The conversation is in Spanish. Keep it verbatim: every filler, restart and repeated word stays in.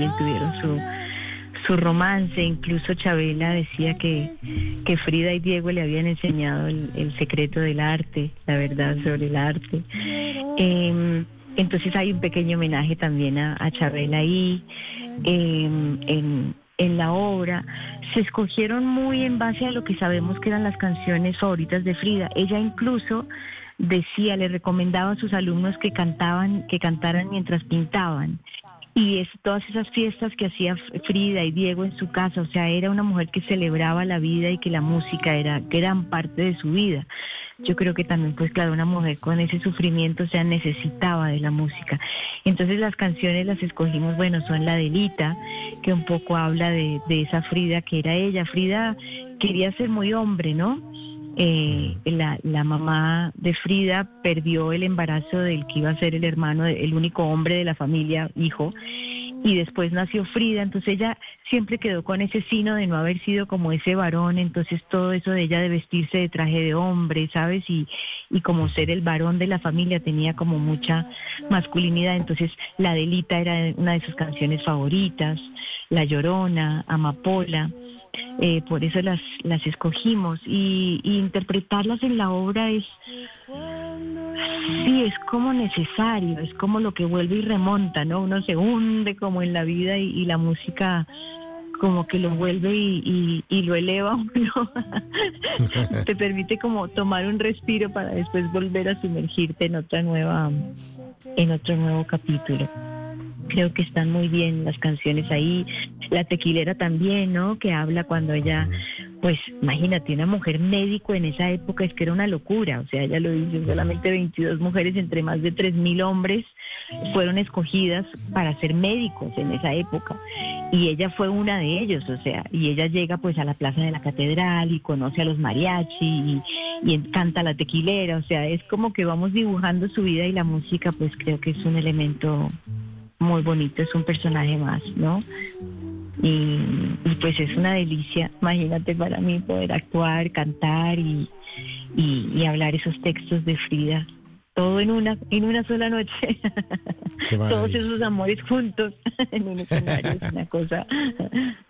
también tuvieron su su romance. Incluso Chabela decía que, que Frida y Diego le habían enseñado el, el secreto del arte, la verdad sobre el arte. Eh, entonces hay un pequeño homenaje también a, a Chabela ahí. Eh, en, en la obra se escogieron muy en base a lo que sabemos que eran las canciones favoritas de Frida. Ella incluso decía, le recomendaba a sus alumnos que cantaban, que cantaran mientras pintaban. Y es todas esas fiestas que hacía Frida y Diego en su casa, o sea, era una mujer que celebraba la vida y que la música era gran parte de su vida. Yo creo que también, pues claro, una mujer con ese sufrimiento, o sea, necesitaba de la música. Entonces las canciones las escogimos, bueno, son la de Lita, que un poco habla de, de esa Frida que era ella. Frida quería ser muy hombre, ¿no? Eh, la, la mamá de Frida perdió el embarazo del que iba a ser el hermano, el único hombre de la familia, hijo, y después nació Frida. Entonces ella siempre quedó con ese sino de no haber sido como ese varón. Entonces todo eso de ella de vestirse de traje de hombre, ¿sabes? Y, y como ser el varón de la familia tenía como mucha masculinidad. Entonces la Delita era una de sus canciones favoritas, La Llorona, Amapola. Eh, por eso las las escogimos y, y interpretarlas en la obra es sí es como necesario, es como lo que vuelve y remonta, ¿no? Uno se hunde como en la vida y, y la música como que lo vuelve y, y, y lo eleva uno. Te permite como tomar un respiro para después volver a sumergirte en otra nueva en otro nuevo capítulo. Creo que están muy bien las canciones ahí. La Tequilera también, ¿no? Que habla cuando ella, pues imagínate, una mujer médico en esa época, es que era una locura. O sea, ella lo dice, solamente veintidós mujeres entre más de tres mil hombres fueron escogidas para ser médicos en esa época. Y ella fue una de ellos, o sea, y ella llega pues a la plaza de la catedral y conoce a los mariachi y, y canta La Tequilera. O sea, es como que vamos dibujando su vida y la música, pues creo que es un elemento muy bonito, es un personaje más, ¿no? Y, y pues es una delicia, imagínate, para mí poder actuar, cantar y, y, y hablar esos textos de Frida, todo en una en una sola noche. Todos esos amores juntos en un escenario, es una cosa